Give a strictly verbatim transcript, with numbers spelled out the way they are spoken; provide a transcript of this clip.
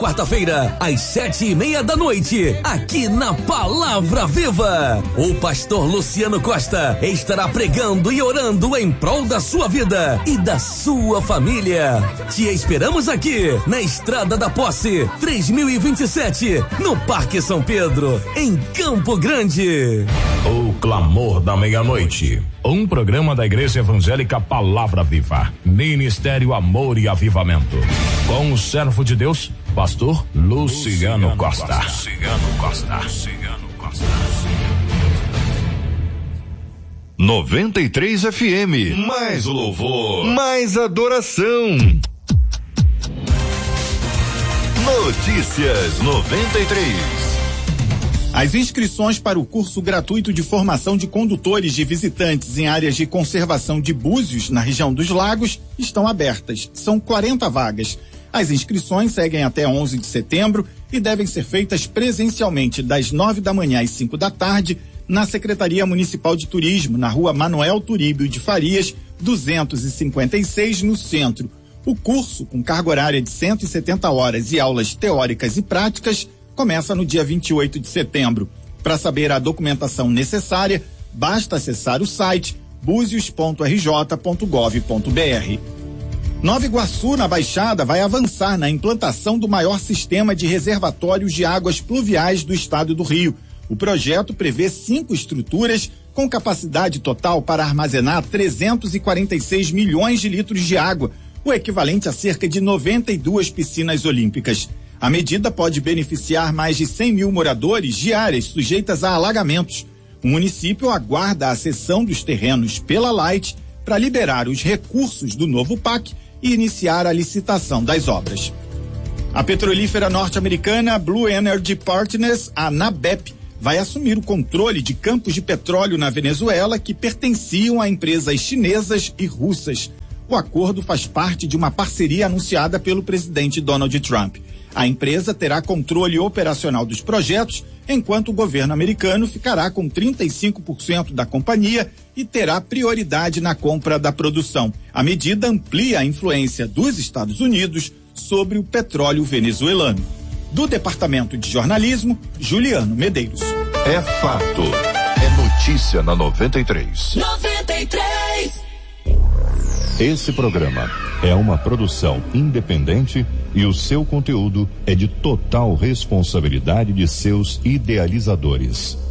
quarta-feira, às sete e meia da noite, aqui na Palavra Viva. O pastor Luciano Costa estará pregando e orando em prol da sua vida e da sua família. Te esperamos aqui, na Estrada da Posse, três mil e vinte e sete, no Parque São Pedro, em Campo Grande. O Clamor da Meia-Noite, um programa da Igreja Evangélica Palavra Viva, Ministério Amor e Avivamento, com o servo de Deus, pastor Luciano, Luciano Costa. Luciano Costa. Luciano Costa. noventa e três F M, mais louvor, mais adoração. Notícias noventa e três. As inscrições para o curso gratuito de formação de condutores de visitantes em áreas de conservação de Búzios, na região dos Lagos, estão abertas. São quarenta vagas. As inscrições seguem até onze de setembro e devem ser feitas presencialmente das nove da manhã às cinco da tarde na Secretaria Municipal de Turismo, na rua Manuel Turíbio de Farias, duzentos e cinquenta e seis, no centro. O curso, com carga horária de cento e setenta horas e aulas teóricas e práticas, começa no dia vinte e oito de setembro. Para saber a documentação necessária, basta acessar o site buzios ponto r j ponto gov ponto b r. Nova Iguaçu, na Baixada, vai avançar na implantação do maior sistema de reservatórios de águas pluviais do estado do Rio. O projeto prevê cinco estruturas com capacidade total para armazenar trezentos e quarenta e seis milhões de litros de água, o equivalente a cerca de noventa e duas piscinas olímpicas. A medida pode beneficiar mais de cem mil moradores de áreas sujeitas a alagamentos. O município aguarda a cessão dos terrenos pela Light para liberar os recursos do novo P A C e iniciar a licitação das obras. A petrolífera norte-americana Blue Energy Partners, a NABEP, vai assumir o controle de campos de petróleo na Venezuela que pertenciam a empresas chinesas e russas. O acordo faz parte de uma parceria anunciada pelo presidente Donald Trump. A empresa terá controle operacional dos projetos, enquanto o governo americano ficará com trinta e cinco por cento da companhia e terá prioridade na compra da produção. A medida amplia a influência dos Estados Unidos sobre o petróleo venezuelano. Do Departamento de Jornalismo, Juliano Medeiros. É fato. É notícia na noventa e três. noventa e três. Esse programa é uma produção independente e o seu conteúdo é de total responsabilidade de seus idealizadores.